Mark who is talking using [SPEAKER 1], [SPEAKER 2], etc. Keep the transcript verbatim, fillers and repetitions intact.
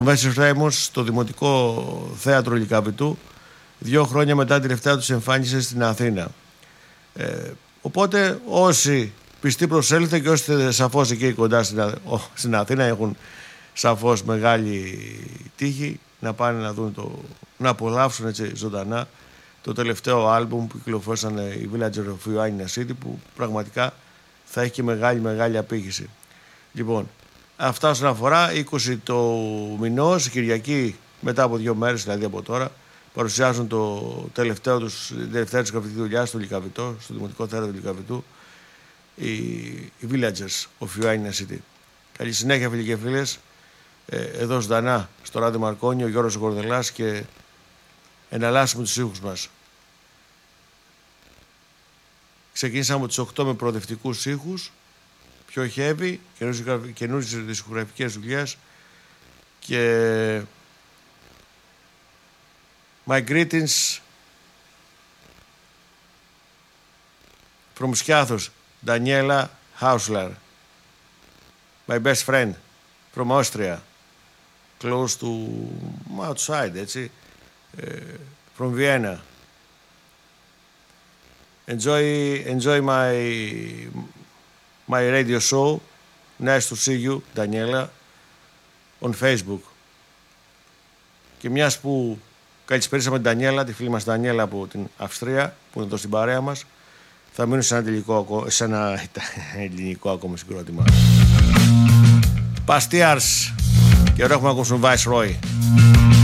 [SPEAKER 1] Βέσσερ Φρέιμος στο Δημοτικό Θέατρο Λυκαβητού, δύο χρόνια μετά την τελευταία τους εμφάνιση στην Αθήνα. Ε, οπότε όσοι πιστοί προσέλθετε και όσοι είστε σαφώς εκεί κοντά στην, στην Αθήνα έχουν σαφώς μεγάλη τύχη να πάνε να δουν το, να απολαύσουν έτσι ζωντανά το τελευταίο άλμπουμ που κυκλοφόρησαν οι Villager of Ioannina City, που πραγματικά θα έχει και μεγάλη μεγάλη απήχηση. Λοιπόν, αυτά όσον αφορά είκοσι το μηνός, Κυριακή μετά από δύο μέρες δηλαδή από τώρα, παρουσιάζουν το τελευταίο τους, την τελευταία τους γραφική δουλειά στο Λυκαβητό, στο Δημοτικό Θέατρο του Λυκαβητού, οι, οι Villagers of Ioannina City. Καλή συνέχεια φίλοι και φίλες. Ε, εδώ ζωντανά στο Ράδιο Μαρκόνι, ο Γιώργος Κορδελάς, και εναλλάσσουμε τους ήχους μας. Ξεκίνησαμε από τις οκτώ με προοδευτικούς ήχους, πιο heavy, καινούριες δισκογραφικές δουλειές, και My greetings from Skiathos, Daniela Hausler, my best friend from Austria, close to outside, έτσι, uh, from Vienna. Enjoy, enjoy my my radio show. Nice to see you, Daniela, on Facebook. Και μιας που καλησπέρισαμε την Ντανιέλα, τη φίλη μας Ντανιέλα από την Αυστρία, που είναι εδώ στην παρέα μας, θα μείνω σε ένα, τελικό, σε ένα ελληνικό ακόμα συγκρότημα. Pastiars, και εδώ έχουμε ακούσουν Viceroy.